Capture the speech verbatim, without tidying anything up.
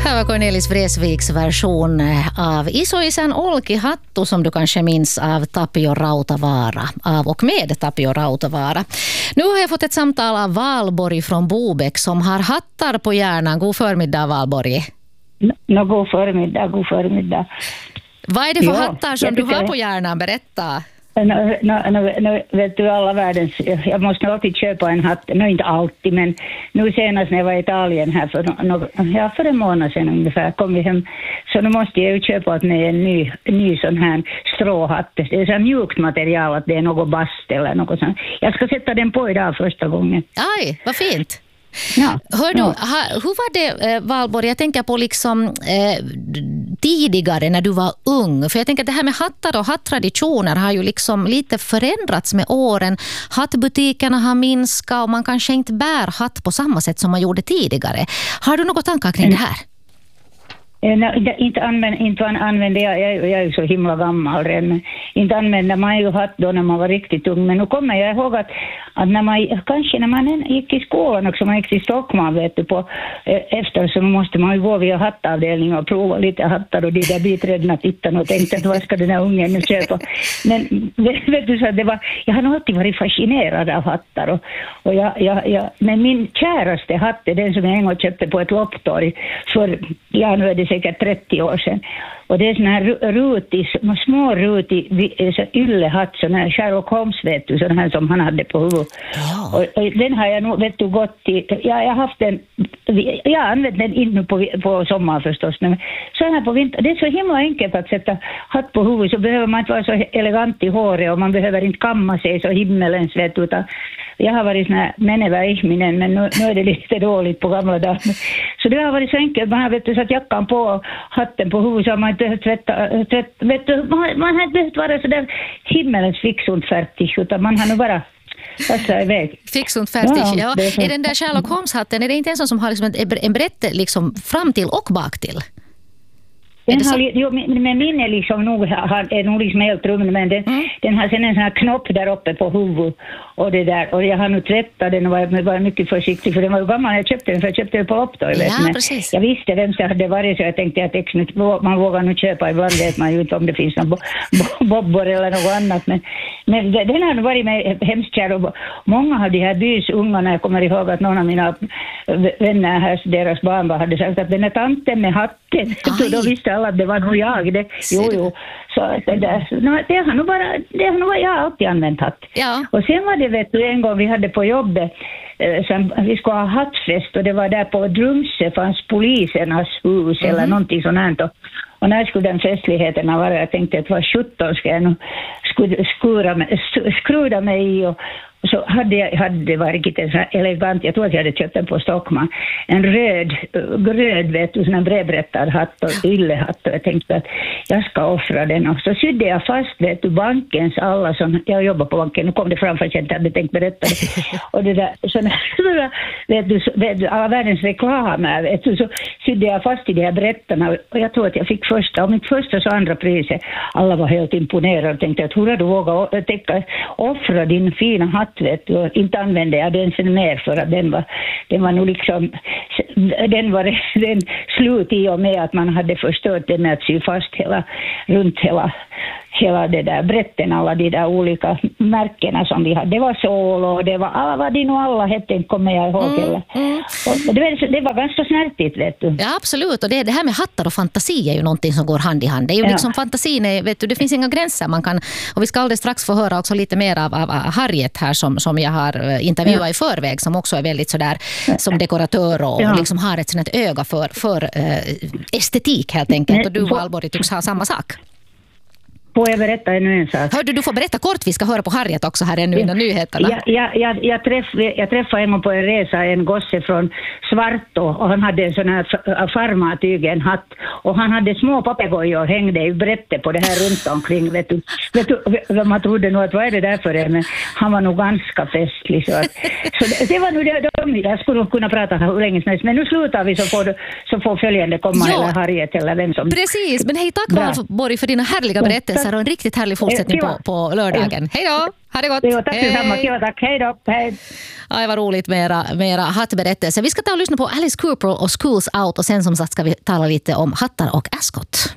Här var Cornelis Vreeswijks version av Isoisen Olkihattu som du kanske minns av Tapio Rautavaara, av och med Tapio Rautavaara. Nu har jag fått ett samtal av Valborg från Bobeck som har hattar på hjärnan. God förmiddag, Valborg. No, god förmiddag, god förmiddag. Vad är det för Ja, hattar som du har jag... på hjärnan? Berätta. No, no, no, no, vet du, alla världens, jag måste alltid köpa en hatt, no, inte alltid, men nu senast när jag var i Italien här för, no, ja, för en månad sedan ungefär kom vi hem, så nu måste jag ju köpa med en ny, ny sån här stråhatt. Det är så mjukt material att det är något bast eller något sånt. Jag ska sätta den på idag första gången. Aj, vad fint. Ja, Hör du, ja. ha, hur var det, eh, Valborg? Jag tänker på liksom eh, tidigare när du var ung. För jag tänker att det här med hattar och hattraditioner har ju liksom lite förändrats med åren. Hattbutikerna har minskat och man kanske inte bär hatt på samma sätt som man gjorde tidigare. Har du något tankar kring det här? Nej, inte använder, inte använder jag, jag, jag är ju så himla gammal redan, inte använder man ju hatt då när man var riktigt ung, men nu kommer jag ihåg att, att när man, kanske när man gick i skolan också, man gick till Stockholm vet du, på, efter så måste man ju gå via hattavdelningen och prova lite hattar och de där biträdena tittade och tänkte att vad ska den här ungen nu köpa, men vet du så det var, jag har nog alltid varit fascinerad av hattar och, och jag, jag, jag, men min käraste hatt är den som jag en gång köpte på ett lopptorg för, ja nu är det säkert trettio år sedan. Och det är sån här rutig, små rutig yllehatt, sån här Sherlock Holmes vet du, sån här som han hade på huvudet. Ja. Och, och den har jag nog vet du gått till, ja, jag har haft den, jag har använt den inne på, på sommar förstås, men så här på vinter, det är så himla enkelt att sätta hatt på huvudet, så behöver man inte vara så elegant i håret och man behöver inte kamma sig så himmelens vet du, utan jag har varit sån här menevä ihminen, men nu, nu är det lite dåligt på gamla dagar. Så det har varit så enkelt, man har vet du, satt jackan på hatten på huvudet så har man inte behövt tvätta, tvätta vet du, man, man har inte behövt vara så där himmelens fixunt färdig, utan man har nu bara passa iväg. Fixunt färdig, ja. ja. Är, är den där Sherlock Holmes-hatten, är det inte en sån som har liksom en brett liksom fram till och bak till? Den har, jo, men min är liksom nog, är nog liksom helt rum, men den, mm. den har sen en sån här knopp där uppe på huvudet och det där, och jag har nu tvättat den och var, var mycket försiktig för den var ju gammal, jag köpte den för jag köpte den på lopptorg, ja, vet, jag visste vem det hade varit så jag tänkte att man vågar nu köpa, ibland vet man ju inte om det finns någon bo, bo, bobbor eller något annat, men, men den har varit med hemskt kär och många av de här bys ungarna, jag kommer ihåg att någon av mina vänner här, deras barn hade sagt att den är tanten med hatten, så då visste alla att det var nog jag det. Jo, jo. Så det, där, no, det har nog bara, det har nog jag alltid använt hatt. Ja. Och sen var det vet du en gång vi hade på jobbet, eh, sen, vi skulle ha hattfest och det var där på Drumse fanns polisernas hus mm. eller någonting sånt här. Och, och när skulle den festligheten vara, jag tänkte att var sjutton ska jag nog skruda mig, skruda mig i och så hade jag hade det varit en sån elegant, jag tror att jag hade köpt den på Stockholm, en röd, röd vet du, sån en brevbrättad hatt och yllehatt och jag tänkte att jag ska offra den och så sydde jag fast vet du bankens alla som, jag jobbar på banken, nu kom det fram för att jag inte hade tänkt berätta det och det där, såna, såna vet du, vet du, alla världens reklamer vet du, så sydde jag fast i de här brättarna och jag tror att jag fick första, och mitt första så andra priset, alla var helt imponerade och tänkte att hur har du vågat täcka, offra din fina hatt vet du, inte använde jag den sen mer för att den var, den var nog liksom den var den slut i och med att man hade förstört det med att sy fast hela, runt hela hela det där brätten, alla de där olika märkena som vi hade. Det var Solo och det var alla, vad det nog alla hette, kommer jag ihåg. Mm, mm. Och det, var, det var ganska snärtigt, vet du. Ja, absolut. Och det, det här med hattar och fantasi är ju någonting som går hand i hand. Det är ju ja. liksom fantasin, är, vet du, det finns inga gränser man kan, och vi ska alldeles strax få höra också lite mer av, av Harriet här som, som jag har intervjuat ja. i förväg, som också är väldigt sådär som dekoratör och ja. liksom har ett sånt öga för, för äh, estetik helt enkelt. Men, och du, Valborg, tycks ha samma sak. Får jag berätta ännu en sak? Hördu, du får berätta kort, vi ska höra på Harriet också här ännu innan nyheterna. Jag, jag, jag, jag, träff, jag träffade en gång på en resa en gosse från Svartå och han hade en sån här farmatyg, en hatt, och han hade små papegojor och hängde i brätte på det här runt omkring. Vet du, vet du, man trodde nog att vad är det där för det, men han var nog ganska festlig. Så, att, så det, det var nu det, de, jag skulle kunna prata hur länge som helst, men nu slutar vi så får, så får följande komma, ja. eller Harriet eller vem som... Precis, men hej, tack Valborg för dina härliga berättelser. berättelser och en riktigt härlig fortsättning på, på lördagen. Hej då! Ha det gott! Jo, tack detsamma. Kiva, tack. Hej då! Hej! Aj, vad roligt med era, med era hattberättelser. Vi ska ta och lyssna på Alice Cooper och Schools Out och sen som sagt ska vi tala lite om hattar och Ascot.